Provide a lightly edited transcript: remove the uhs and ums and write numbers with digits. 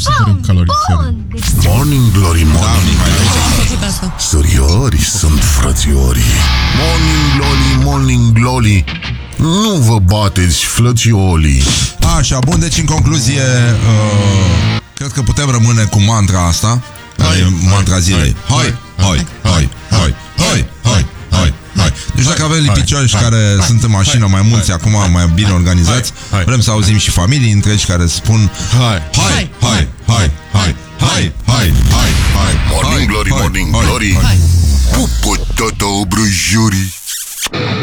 super calorifer. Morning Glory, morning Suriori sunt frățiorii. Morning Glory, morning Glory, nu vă bateți flățiolii. Așa, bun, deci în concluzie cred că putem rămâne cu mantra asta. Mantra zilei. Hai, hai, hai, hai, hai, hai, hai, hai. Deci dacă avem lipicioși care sunt în mașină mai mulți acum, mai bine organizați, vrem să auzim și familii întregi care spun hai, hai, hai, hai, hai, hai, hai, hai, hai. Morning Glory, morning Glory, pupă tata obrăjorii.